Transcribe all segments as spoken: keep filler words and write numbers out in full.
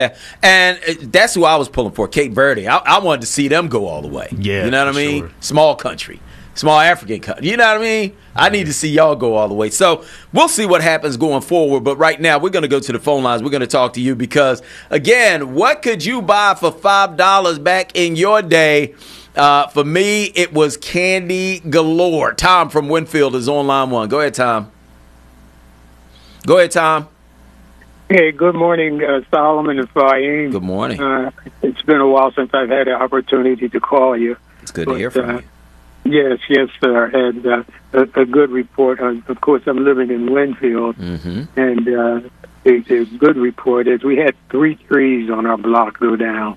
And that's who I was pulling for, Cape Verde. I, I wanted to see them go all the way. Yeah, you know what I mean? sure. Small country, small African country. You know what I mean? I need to see y'all go all the way. So we'll see what happens going forward. But right now, we're going to go to the phone lines. We're going to talk to you because, again, what could you buy for five dollars back in your day? Uh, for me, it was candy galore. Tom from Winfield is on line one. Go ahead, Tom. Go ahead, Tom. Hey, good morning, uh, Solomon and Fahim. Good morning. Uh, it's been a while since I've had the opportunity to call you. It's good but, to hear from uh, you. Yes, yes, sir. And uh, a, a good report. Uh, of course, I'm living in Winfield, Mm-hmm. and uh, a, a good report is we had three trees on our block go down,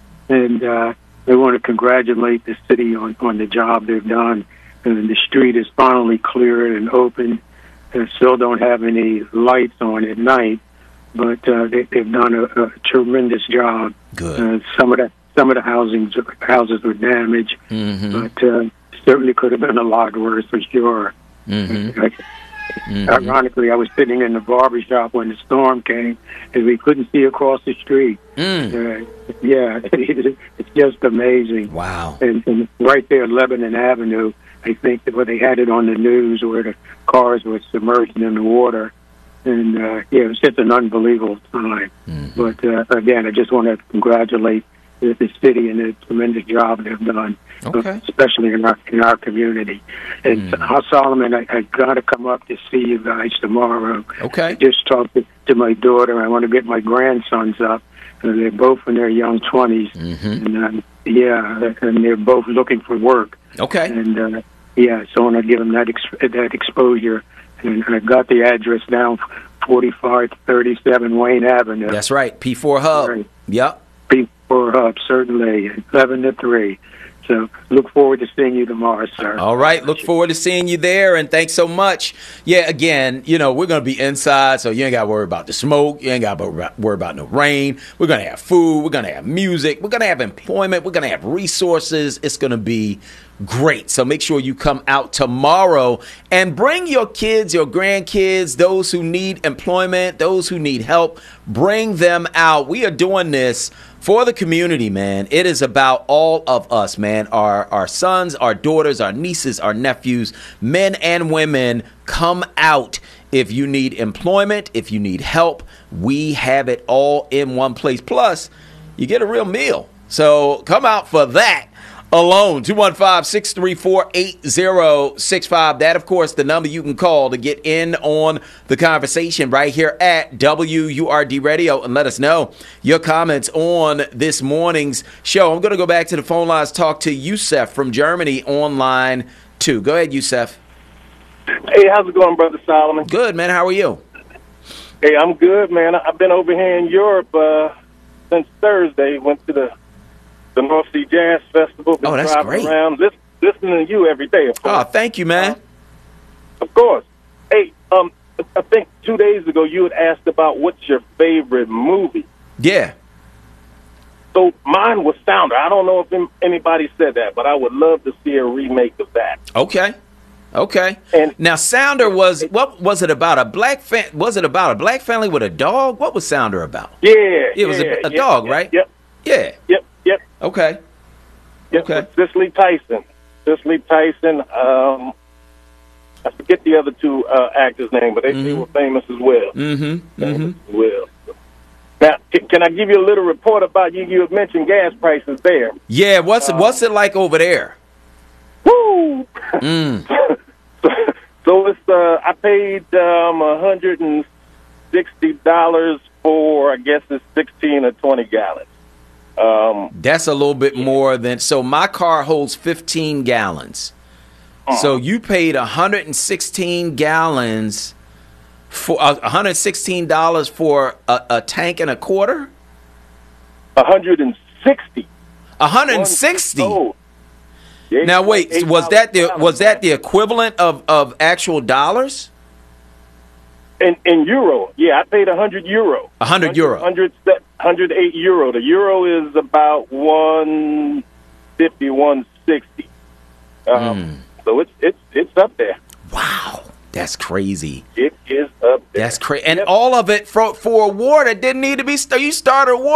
and uh, they want to congratulate the city on, on the job they've done. And the street is finally cleared and open, and still don't have any lights on at night. But uh, they, they've done a, a tremendous job. Good. Uh, some of the some of the housings houses were damaged, Mm-hmm. but uh, certainly could have been a lot worse for sure. Mm-hmm. Like, Mm-hmm. Ironically, I was sitting in the barber shop when the storm came, and we couldn't see across the street. Mm. Uh, yeah, it's just amazing. Wow. And, and right there, Lebanon Avenue, I think that where they had it on the news where the cars were submerged in the water. And, uh, yeah, it was just an unbelievable time. Mm-hmm. But, uh, again, I just want to congratulate the, the city and the tremendous job they've done, Okay. especially in our in our community. And, Mm. uh, Solomon, I, I got to come up to see you guys tomorrow. I Okay. just talked to, to my daughter. I want to get my grandsons up. Uh, they're both in their young twenties. Mm-hmm. And, um, yeah, and they're both looking for work. Okay. And, uh, yeah, so I want to give them that, ex- that exposure. And I got the address down, forty-five thirty-seven Wayne Avenue. That's right. P four Hub. Right. Yep. P four Hub, certainly, eleven to three. So look forward to seeing you tomorrow, sir. All right. Look forward to seeing you there, and thanks so much. Yeah, again, you know, we're going to be inside, so you ain't got to worry about the smoke. You ain't got to worry about no rain. We're going to have food. We're going to have music. We're going to have employment. We're going to have resources. It's going to be great. So make sure you come out tomorrow and bring your kids, your grandkids, those who need employment, those who need help. Bring them out. We are doing this for the community, man. It is about all of us, man. Our our sons, our daughters, our nieces, our nephews, men and women, come out. If you need employment, if you need help, we have it all in one place. Plus, you get a real meal. So come out for that alone. two one five, six three four, eight zero six five. That, of course, the number you can call to get in on the conversation right here at W U R D Radio, and let us know your comments on this morning's show. I'm going to go back to the phone lines, talk to Yusef from Germany on line two. Go ahead, Yusef. Hey, how's it going, Brother Solomon? Good, man. How are you? Hey, I'm good, man. I've been over here in Europe uh, since Thursday. Went to the the North Sea Jazz Festival. Been Oh, that's driving great. around, listen, listening to you every day, of Oh, course. thank you, man. Uh, of course. Hey, um, I think two days ago you had asked about what's your favorite movie. Yeah. So mine was Sounder. I don't know if anybody said that, but I would love to see a remake of that. Okay. Okay. And now, Sounder was what was it about? A black fa- was it about a black family with a dog? What was Sounder about? Yeah, It was yeah, a, a yeah, dog, yeah, right? Yep, Yeah. yep, yep. Okay. Yep, Okay. with Cicely Tyson. Cicely Tyson. Um, I forget the other two uh, actors' name, but they, they Mhm. were famous as well. Mm-hmm. Famous Mm-hmm. as well. Now, can, can I give you a little report about you? You had mentioned gas prices there. Yeah. What's it What's it like over there? Woo! Mm. so, so it's uh, I paid um, one hundred and sixty dollars for, I guess it's sixteen or twenty gallons. Um, That's a little bit more than. So my car holds fifteen gallons. So you paid one hundred sixteen gallons for uh, one hundred sixteen dollars for a, a tank and a quarter. one hundred sixty. one hundred sixty. Oh. Yeah, Now wait, eight was that the dollars was that the equivalent of, of actual dollars? in in euro? Yeah, I paid one hundred euro. one hundred euro. one hundred, one hundred eight euro. The euro is about one fifty, one sixty. Um, Mm. So it's it's it's up there. Wow, That's crazy. It is up there. That's crazy. And Yep. all of it for, for a war that didn't need to be started. You started a war.